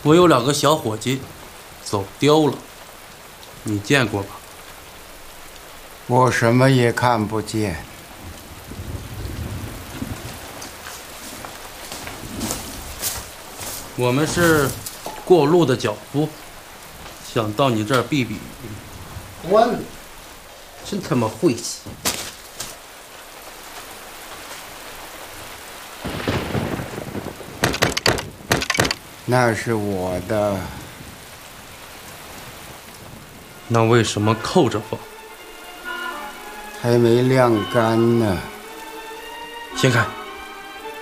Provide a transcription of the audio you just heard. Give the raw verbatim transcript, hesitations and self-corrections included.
我有两个小伙计走丢了，你见过吧？ 我什么也看不见。 我们是过路的脚夫，想到你这儿避避雨。关了，真他妈晦气！ 那是我的。 那为什么扣着放？ 还没晾干呢。 掀开。